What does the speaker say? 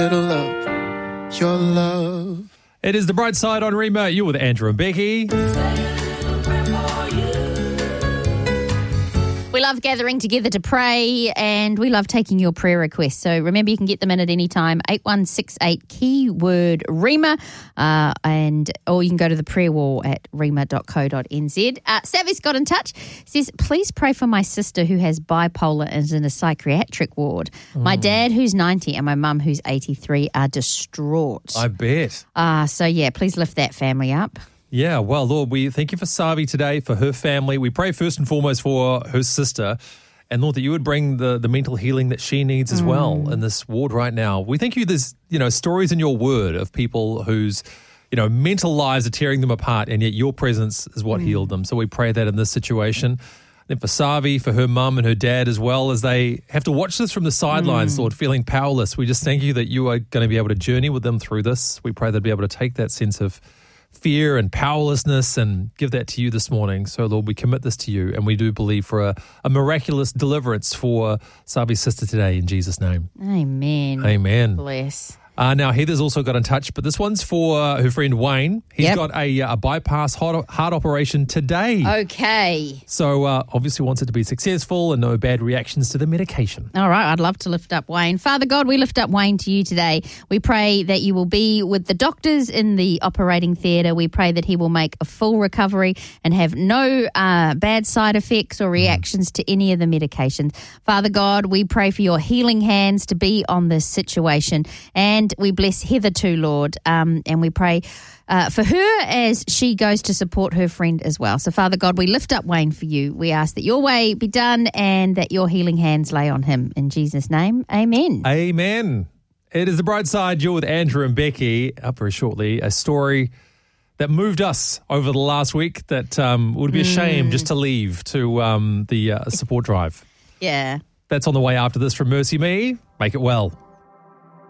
Little love, your love. It is The Bright Side on Rima. You're with Andrew and Becky. We love gathering together to pray, and we love taking your prayer requests. So remember, you can get them in at any time, 8168 keyword Rima, or you can go to the prayer wall at rima.co.nz. Savvy's got in touch, says, please pray for my sister who has bipolar and is in a psychiatric ward. My dad, who's 90, and my mum, who's 83, are distraught. I bet. Please lift that family up. Yeah, well, Lord, we thank you for Savi today, for her family. We pray first and foremost for her sister. And Lord, that you would bring the mental healing that she needs as well in this ward right now. We thank you there's, stories in your word of people whose, mental lives are tearing them apart, and yet your presence is what healed them. So we pray that in this situation. And for Savi, for her mum and her dad as well, as they have to watch this from the sidelines, Lord, feeling powerless. We just thank you that you are going to be able to journey with them through this. We pray they'll be able to take that sense of fear and powerlessness and give that to you this morning. So, Lord, we commit this to you, and we do believe for a miraculous deliverance for Savi's sister today in Jesus' name. Amen. Amen. Bless. Now, Heather's also got in touch, but this one's for her friend Wayne. He's got a bypass heart operation today. Okay. So, obviously wants it to be successful and no bad reactions to the medication. All right, I'd love to lift up Wayne. Father God, we lift up Wayne to you today. We pray that you will be with the doctors in the operating theatre. We pray that he will make a full recovery and have no bad side effects or reactions to any of the medications. Father God, we pray for your healing hands to be on this situation, and we bless Heather too, Lord, and we pray for her as she goes to support her friend as well. So, Father God, we lift up Wayne for you. We ask that your way be done and that your healing hands lay on him. In Jesus' name, amen. Amen. It is The Bright Side. You're with Andrew and Becky. Up very shortly, a story that moved us over the last week that would be a shame just to leave to the support drive. Yeah. That's on the way after this from Mercy Me. Make it well.